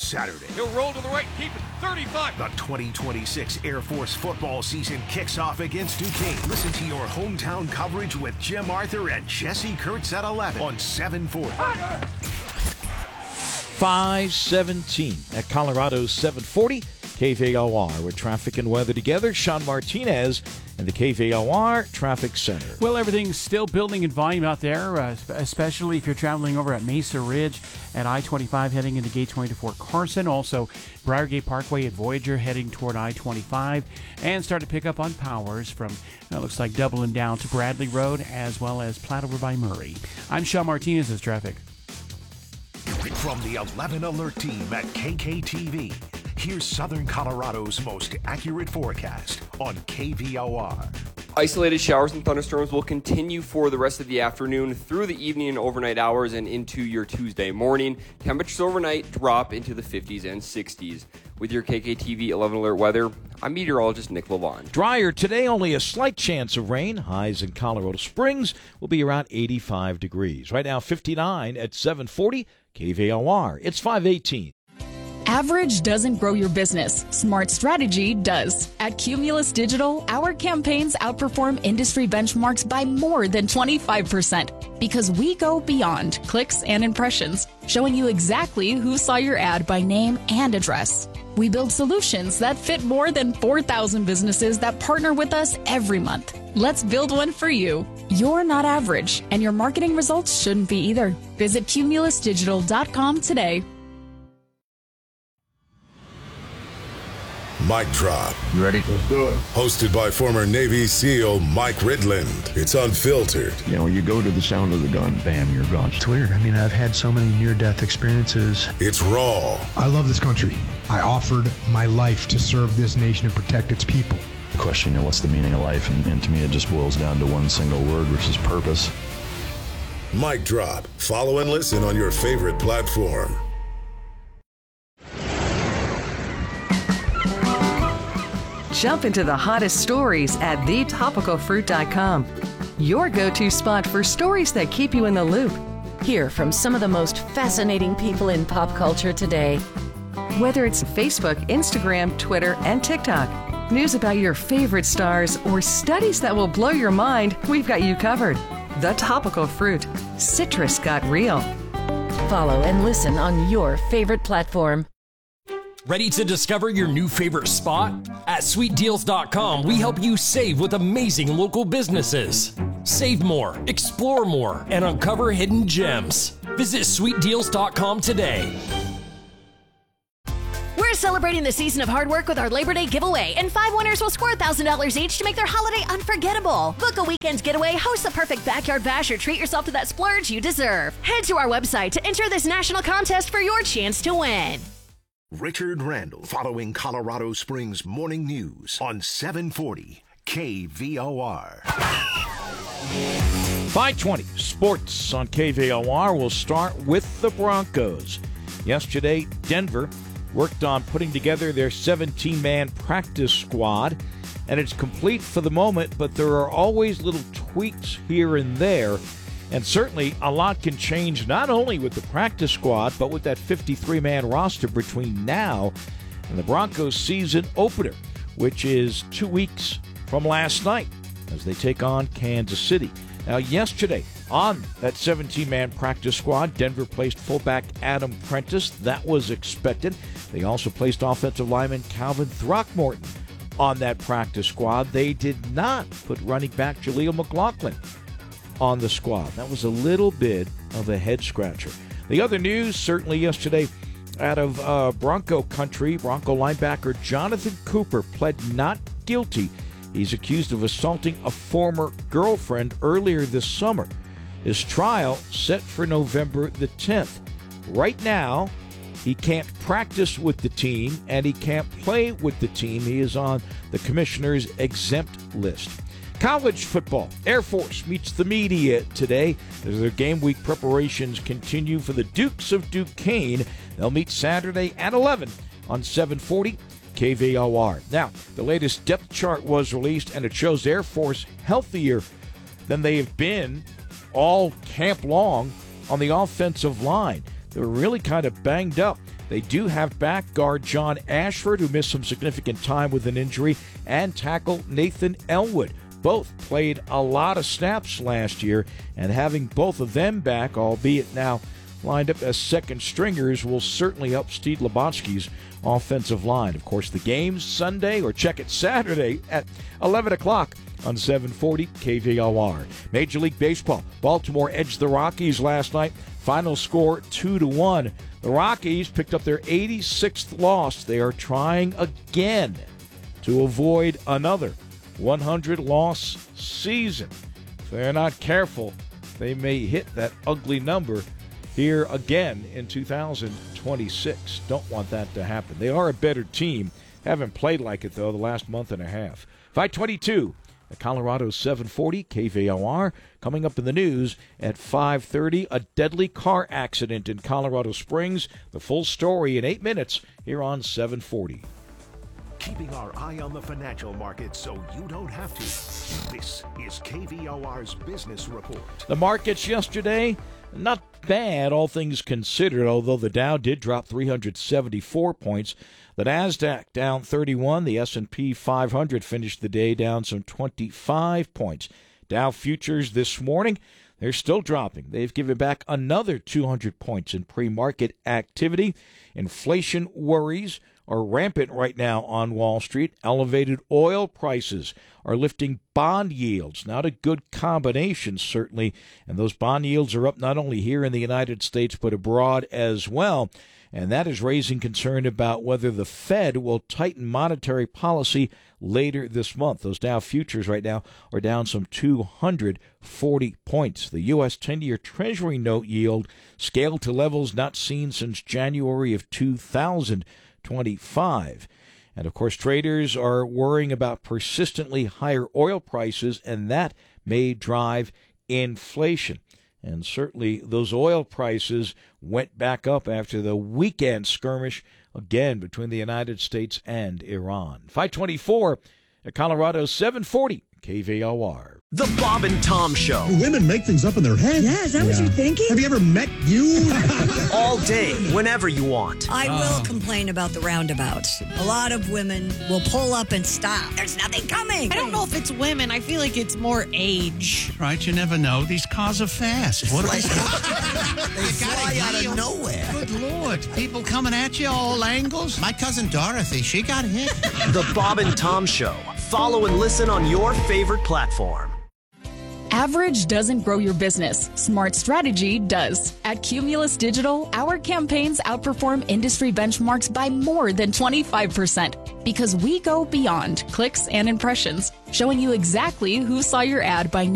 Saturday. He'll roll to the right, keep it, 35. The 2026 Air Force football season kicks off against Duquesne. Listen to your hometown coverage with Jim Arthur and Jesse Kurtz at 11 on 740. 5:17 at Colorado's 740 KVOR with traffic and weather together. Sean Martinez and the KVOR Traffic Center. Well, everything's still building in volume out there, especially if you're traveling over at Mesa Ridge at I-25 heading into Gate 20 to Fort Carson. Also, Briargate Parkway at Voyager heading toward I-25. And start to pick up on Powers from, looks like doubling down to Bradley Road as well as Platte over by Murray. I'm Sean Martinez as traffic. From the 11 Alert team at KKTV, here's Southern Colorado's most accurate forecast on KVOR. Isolated showers and thunderstorms will continue for the rest of the afternoon through the evening and overnight hours and into your Tuesday morning. Temperatures overnight drop into the 50s and 60s. With your KKTV 11 Alert weather, I'm meteorologist Nick Lavon. Drier today, only a slight chance of rain. Highs in Colorado Springs will be around 85 degrees. Right now, 59 at 740 KVOR. It's 5:18. Average doesn't grow your business. Smart strategy does. At Cumulus Digital, our campaigns outperform industry benchmarks by more than 25% because we go beyond clicks and impressions, showing you exactly who saw your ad by name and address. We build solutions that fit more than 4,000 businesses that partner with us every month. Let's build one for you. You're not average, and your marketing results shouldn't be either. Visit cumulusdigital.com today. Mic Drop. You ready? Let's do it. Hosted by former Navy SEAL Mike Ridland. It's unfiltered. You know, you go to the sound of the gun, bam, you're gone. It's weird. I mean, I've had so many near-death experiences. It's raw. I love this country. I offered my life to serve this nation and protect its people. The question, what's the meaning of life? And to me, it just boils down to one single word, which is purpose. Mic Drop. Follow and listen on your favorite platform. Jump into the hottest stories at thetopicalfruit.com. Your go-to spot for stories that keep you in the loop. Hear from some of the most fascinating people in pop culture today. Whether it's Facebook, Instagram, Twitter, and TikTok, news about your favorite stars, or studies that will blow your mind, we've got you covered. The Topical Fruit. Citrus got real. Follow and listen on your favorite platform. Ready to discover your new favorite spot? At SweetDeals.com, we help you save with amazing local businesses. Save more, explore more, and uncover hidden gems. Visit SweetDeals.com today. We're celebrating the season of hard work with our Labor Day giveaway, and 5 winners will score $1,000 each to make their holiday unforgettable. Book a weekend's getaway, host the perfect backyard bash, or treat yourself to that splurge you deserve. Head to our website to enter this national contest for your chance to win. Richard Randall, following Colorado Springs Morning News on 740 KVOR. 5:20 sports on KVOR. We'll start with the Broncos. Yesterday, Denver worked on putting together their 17-man practice squad, and it's complete for the moment, but there are always little tweaks here and there. And certainly a lot can change not only with the practice squad, but with that 53-man roster between now and the Broncos season opener, which is 2 weeks from last night as they take on Kansas City. Now, yesterday on that 17-man practice squad, Denver placed fullback Adam Prentice. That was expected. They also placed offensive lineman Calvin Throckmorton on that practice squad. They did not put running back Jaleel McLaughlin on the squad. That was a little bit of a head-scratcher. The other news, certainly yesterday, out of Bronco country, Bronco linebacker Jonathan Cooper pled not guilty. He's accused of assaulting a former girlfriend earlier this summer. His trial set for November the 10th. Right now, he can't practice with the team and he can't play with the team. He is on the commissioner's exempt list. College football. Air Force meets the media today as their game week preparations continue for the Dukes of Duquesne. They'll meet Saturday at 11 on 740 KVOR. Now, the latest depth chart was released, and it shows Air Force healthier than they have been all camp long on the offensive line. They were really kind of banged up They do have back guard John Ashford, who missed some significant time with an injury, and tackle Nathan Elwood. Both played a lot of snaps last year, and having both of them back, albeit now lined up as second stringers, will certainly help Steve Labotsky's offensive line. Of course, the game's Sunday, or check it Saturday at 11 o'clock on 740 KVOR. Major League Baseball, Baltimore edged the Rockies last night. Final score 2-1. The Rockies picked up their 86th loss. They are trying again to avoid another 100-loss season. If they're not careful, they may hit that ugly number here again in 2026. Don't want that to happen. They are a better team. Haven't played like it, though, the last month and a half. 522 at Colorado 740 KVOR. Coming up in the news at 5:30, a deadly car accident in Colorado Springs. The full story in 8 minutes here on 740. Keeping our eye on the financial markets so you don't have to. This is KVOR's Business Report. The markets yesterday, not bad, all things considered, although the Dow did drop 374 points. The NASDAQ down 31. The S&P 500 finished the day down some 25 points. Dow futures this morning, they're still dropping. They've given back another 200 points in pre-market activity. Inflation worries are rampant right now on Wall Street. Elevated oil prices are lifting bond yields. Not a good combination, certainly. And those bond yields are up not only here in the United States, but abroad as well. And that is raising concern about whether the Fed will tighten monetary policy later this month. Those Dow futures right now are down some 240 points. The U.S. 10-year Treasury note yield scaled to levels not seen since January of 2025. And, of course, traders are worrying about persistently higher oil prices, and that may drive inflation. And certainly those oil prices went back up after the weekend skirmish, again, between the United States and Iran. 524 at Colorado 740 KVOR. The Bob and Tom Show. Women make things up in their head. Yeah, is that what you're thinking? Have you ever met you? All day, whenever you want. I will complain about the roundabouts. A lot of women will pull up and stop. There's nothing coming. I don't know if it's women. I feel like it's more age. Right, you never know. These cars are fast. What They fly out of nowhere. Good Lord. People coming at you all angles. My cousin Dorothy, she got hit. The Bob and Tom Show. Follow and listen on your favorite platform. Average doesn't grow your business. Smart strategy does. At Cumulus Digital, our campaigns outperform industry benchmarks by more than 25% because we go beyond clicks and impressions, showing you exactly who saw your ad by name.